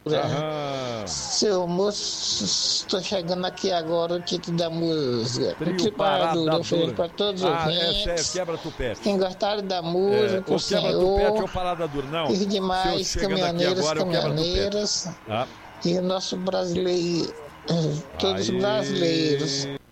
Aham. Seu moço, estou chegando aqui agora, o título da música. Trio Parada Um feliz Dura. para todos os Essa é ouvintes. Quebra-Tupete. Quem gostaram da música, o O Quebra-Tupete é o senhor Parada Dura. Não. e os Se eu demais chegando aqui caminhoneiros, agora é o Quebra-Tupete. caminhoneiras Ah. e o nosso brasileiro, todos Aí. brasileiros.